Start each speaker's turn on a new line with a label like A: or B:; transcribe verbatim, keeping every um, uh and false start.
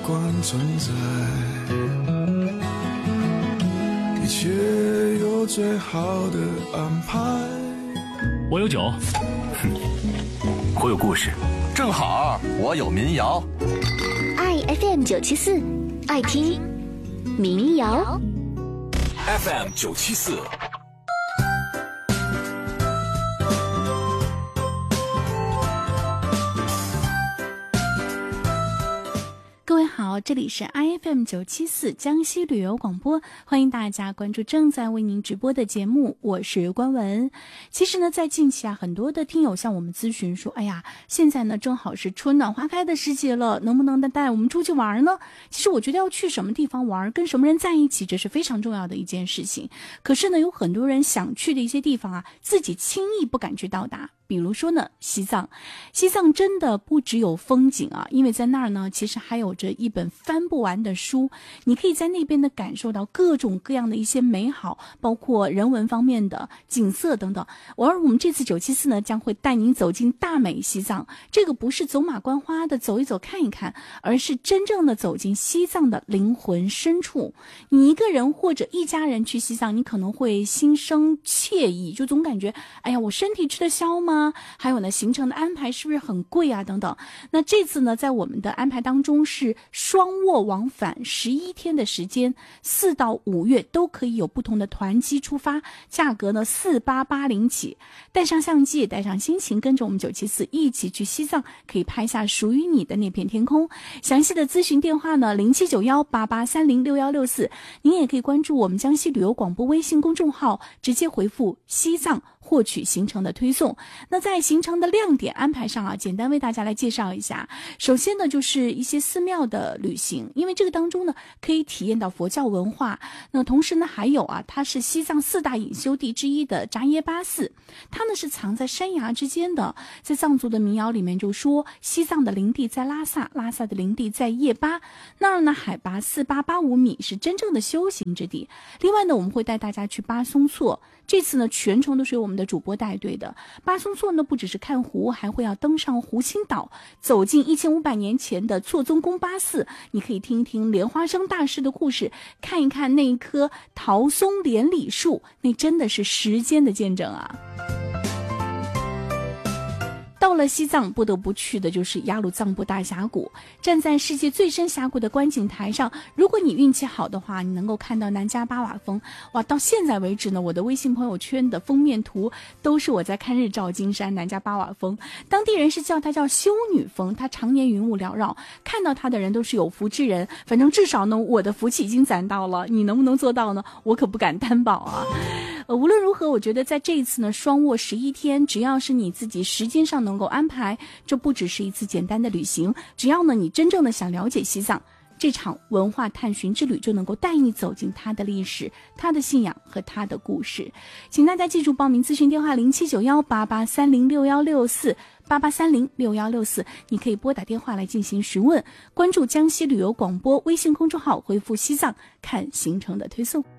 A: 惯存在，一切有最好的安排。
B: 我有酒，哼，我有故事，
C: 正好我有民谣。
D: 爱 F M 九七四，爱听民谣。
B: F M 九七四。
E: 各位好，这里是 I F M 九七四江西旅游广播，欢迎大家关注正在为您直播的节目，我是关文。其实呢，在近期啊，很多的听友向我们咨询说，哎呀，现在呢正好是春暖花开的时节了，能不能带我们出去玩呢？其实我觉得要去什么地方玩，跟什么人在一起，这是非常重要的一件事情。可是呢，有很多人想去的一些地方啊，自己轻易不敢去到达。比如说呢，西藏，西藏真的不只有风景啊，因为在那儿呢，其实还有着一本翻不完的书，你可以在那边呢感受到各种各样的一些美好，包括人文方面的景色等等。而我们这次九七四呢，将会带您走进大美西藏，这个不是走马观花的走一走看一看，而是真正的走进西藏的灵魂深处。你一个人或者一家人去西藏，你可能会心生惬意，就总感觉，哎呀，我身体吃得消吗？还有呢，行程的安排是不是很贵啊？等等。那这次呢，在我们的安排当中是双卧往返十一天的时间，四到五月都可以有不同的团机出发，价格呢四八八零起。带上相机，带上心情，跟着我们九七四一起去西藏，可以拍下属于你的那片天空。详细的咨询电话呢，零七九幺八八三零六幺六四。您也可以关注我们江西旅游广播微信公众号，直接回复西藏获取行程的推送。那在行程的亮点安排上啊，简单为大家来介绍一下。首先呢，就是一些寺庙的旅行，因为这个当中呢，可以体验到佛教文化。那同时呢，还有啊，它是西藏四大隐修地之一的扎耶巴寺，它呢是藏在山崖之间的。在藏族的民谣里面就说，西藏的灵地在拉萨，拉萨的灵地在叶巴，那儿呢海拔四八八五米，是真正的修行之地。另外呢，我们会带大家去巴松措，这次呢全程都是由我们的主播带队的。巴松措呢不只是看湖，还会要登上湖心岛，走进一千五百年前的措宗宫巴寺，你可以听一听莲花生大师的故事，看一看那一棵桃松莲理树，那真的是时间的见证啊。到了西藏，不得不去的就是雅鲁藏布大峡谷。站在世界最深峡谷的观景台上，如果你运气好的话，你能够看到南迦巴瓦峰。哇，到现在为止呢，我的微信朋友圈的封面图都是我在看日照金山南迦巴瓦峰。当地人是叫它叫修女峰，它常年云雾缭绕，看到它的人都是有福之人。反正至少呢，我的福气已经攒到了，你能不能做到呢？我可不敢担保啊。呃，无论如何，我觉得在这一次呢，双卧十一天，只要是你自己时间上能够安排，这不只是一次简单的旅行，只要呢你真正的想了解西藏，这场文化探寻之旅就能够带你走进它的历史、它的信仰和它的故事。请大家记住报名咨询电话零七九幺八八三零六幺六四八八三零六幺六四，你可以拨打电话来进行询问。关注江西旅游广播微信公众号，回复西藏看行程的推送。